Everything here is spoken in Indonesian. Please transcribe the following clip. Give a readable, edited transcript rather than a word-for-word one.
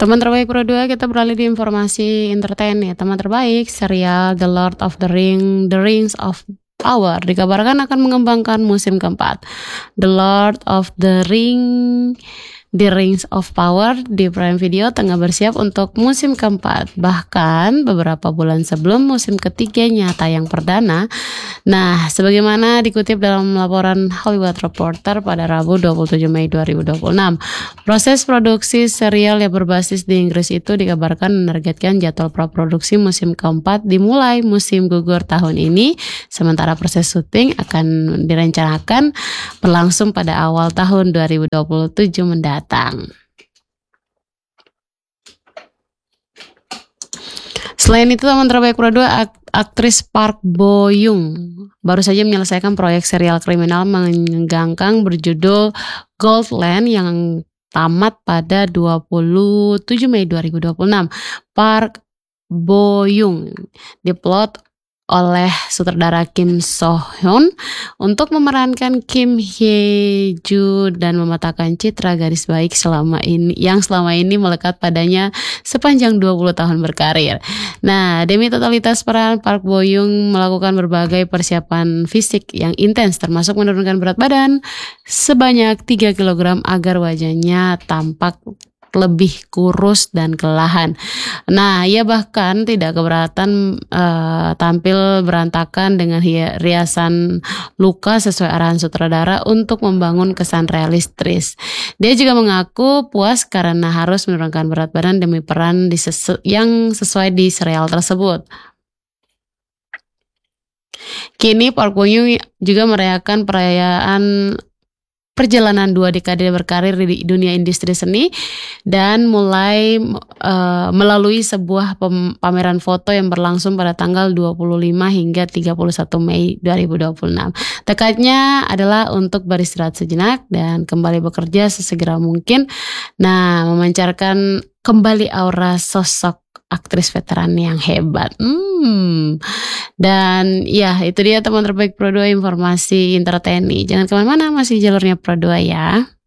Teman terbaik Pro 2, kita beralih di informasi entertain nih. Teman terbaik, serial The Lord of the Rings of Power dikabarkan akan mengembangkan musim keempat. The Lord of the Rings of Power di Prime Video tengah bersiap untuk musim keempat. Bahkan beberapa bulan sebelum musim ketiganya tayang perdana. Nah, sebagaimana dikutip dalam laporan Hollywood Reporter pada Rabu 27 Mei 2026, proses produksi serial yang berbasis di Inggris itu dikabarkan menargetkan jadwal praproduksi musim keempat dimulai musim gugur tahun ini, sementara proses syuting akan direncanakan berlangsung pada awal tahun 2027 mendatang. Selain itu, teman terbaik Pro 2, aktris Park Bo Young baru saja menyelesaikan proyek serial kriminal menegangkan berjudul Goldland yang tamat pada 27 Mei 2026. Park Bo Young diplot oleh sutradara Kim So Hyun untuk memerankan Kim Hye Joo dan mematahkan citra gadis baik yang selama ini melekat padanya sepanjang 20 tahun berkarir. Nah, demi totalitas peran, Park Bo Young melakukan berbagai persiapan fisik yang intens, termasuk menurunkan berat badan sebanyak 3 kg agar wajahnya tampak lebih kurus dan kelelahan. Nah, ia bahkan tidak keberatan tampil berantakan dengan riasan luka sesuai arahan sutradara untuk membangun kesan realistis. Dia juga mengaku puas karena harus menurunkan berat badan demi peran yang sesuai di serial tersebut. Kini Park Bo Young juga merayakan perayaan perjalanan 2 dekade berkarir di dunia industri seni dan mulai melalui sebuah pameran foto yang berlangsung pada tanggal 25 hingga 31 Mei 2026. Tekadnya adalah untuk beristirahat sejenak dan kembali bekerja sesegera mungkin. Nah, memancarkan kembali aura sosok aktris veteran yang hebat. Dan ya, itu dia teman terbaik Pro 2 informasi entertain. Jangan kemana-mana, masih jalurnya Pro 2 ya.